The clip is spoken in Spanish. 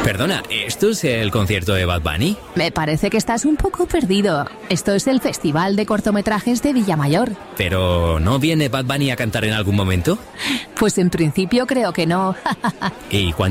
Perdona, ¿esto es el concierto de Bad Bunny? Me parece que estás un poco perdido. Esto es el Festival de Cortometrajes de Villamayor. ¿Pero no viene Bad Bunny a cantar en algún momento? Pues en principio creo que no. ¿Y cuánto